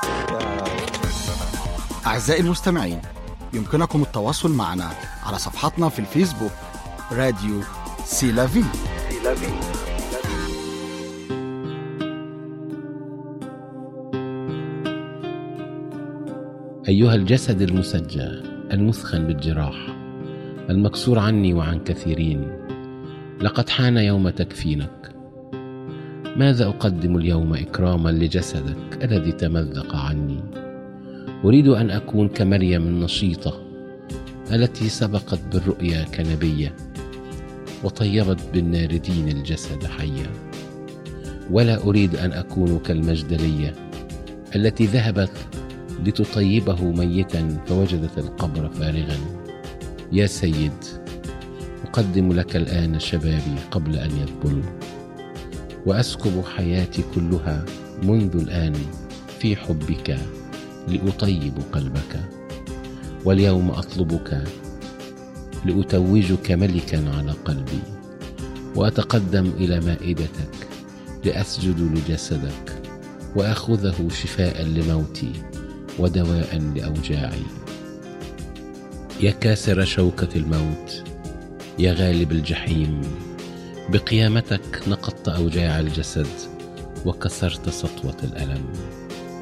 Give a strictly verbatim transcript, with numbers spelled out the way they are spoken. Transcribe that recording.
أعزائي المستمعين، يمكنكم التواصل معنا على صفحتنا في الفيسبوك راديو سيلافي. أيها الجسد المسجى المثخن بالجراح المكسور عني وعن كثيرين، لقد حان يوم تكفينك. ماذا أقدم اليوم إكراما لجسدك الذي تمزق عني؟ أريد أن أكون كمريم النشيطة التي سبقت بالرؤيا كنبية وطيبت بالناردين الجسد حيا، ولا أريد أن أكون كالمجدلية التي ذهبت لتطيبه ميتا فوجدت القبر فارغا. يا سيد، أقدم لك الآن شبابي قبل أن يذبلوا، وأسكب حياتي كلها منذ الآن في حبك لأطيب قلبك. واليوم أطلبك لأتوجك ملكا على قلبي، وأتقدم إلى مائدتك لأسجد لجسدك وأخذه شفاء لموتي ودواء لأوجاعي. يا كاسر شوكة الموت، يا غالب الجحيم، بقيامتك نقضت أوجاع الجسد وكسرت سطوة الألم.